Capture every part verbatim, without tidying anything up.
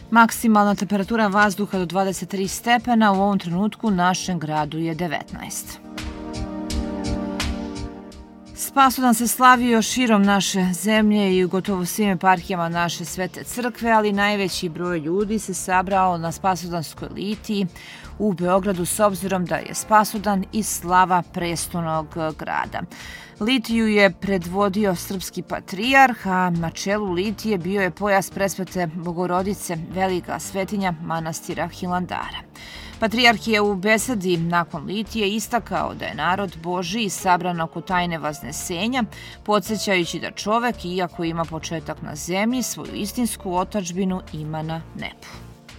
Maksimalna temperatura vazduha do dvadeset tri stepena, u ovom trenutku u našem gradu je devetnaest. Spasodan se slavio širom naše zemlje i u gotovo svim eparhijama naše svete crkve, ali najveći broj ljudi se sabrao na Spasodanskoj litiji u Beogradu s obzirom da je Spasodan i slava prestolnog grada. Litiju je predvodio srpski patrijarh, a na čelu litije bio je pojas presvete Bogorodice, velika svetinja manastira Hilandara. Patrijarh je u besedi nakon litije istakao da je narod Božiji sabran oko tajne vaznesenja, podsjećajući da čovek, iako ima početak na zemlji, svoju istinsku otadžbinu ima na nebu.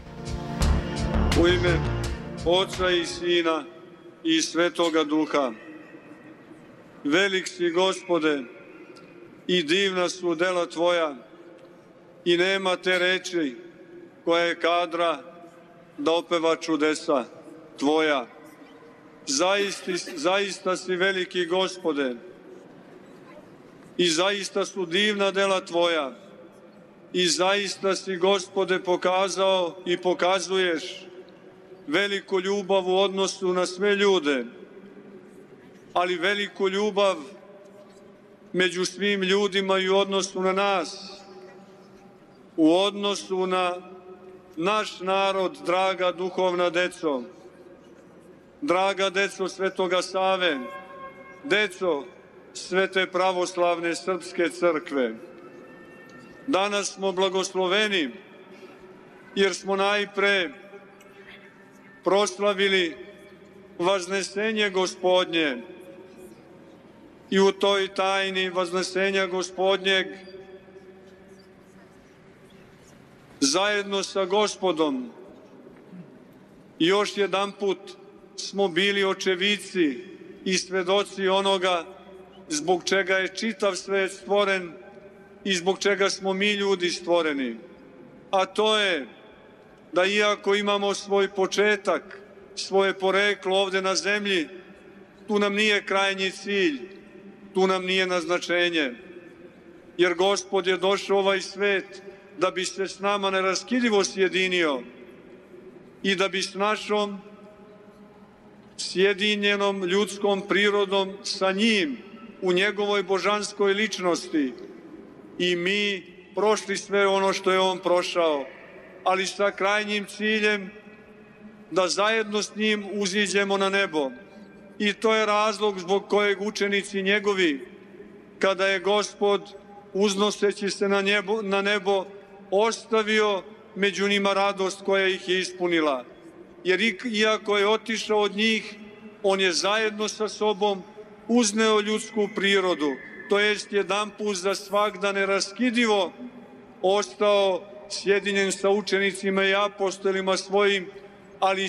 U ime Oca i Sina i Svetoga Duha. Velik si, Gospode, i divna su dela Tvoja, i nema te reči koja je kadra da opeva čudesa Tvoja. Zaista, zaista si veliki, Gospode, i zaista su divna dela Tvoja, i zaista si, Gospode, pokazao i pokazuješ veliku ljubav u odnosu na sve ljude, ali veliku ljubav među svim ljudima i u odnosu na nas, u odnosu na naš narod, draga duhovna deco, draga deco Svetoga Save, deco Svete pravoslavne srpske crkve. Danas smo blagosloveni jer smo najpre proslavili vaznesenje Gospodnje i u toj tajni vaznesenja Gospodnjeg zajedno sa Gospodom još jedanput smo bili očevici i svedoci onoga zbog čega je čitav svet stvoren i zbog čega smo mi ljudi stvoreni. A to je da iako imamo svoj početak, svoje poreklo ovde na zemlji, tu nam nije krajnji cilj, tu nam nije naznačenje. Jer Gospod je došao u ovaj svet da bi se s nama neraskidivo sjedinio i da bi s našom sjedinjenom ljudskom prirodom sa njim u njegovoj božanskoj ličnosti i mi prošli sve ono što je on prošao, ali sa krajnjim ciljem da zajedno s njim uziđemo na nebo. I to je razlog zbog kojeg učenici njegovi, kada je Gospod uznoseći se na nebo, na nebo ostavio među njima radost koja ih je ispunila. Jer iako je otišao od njih, on je zajedno sa sobom uzneo ljudsku prirodu, to jest jedanput za svagda neraskidivo ostao sjedinjen sa učenicima i apostolima svojim, ali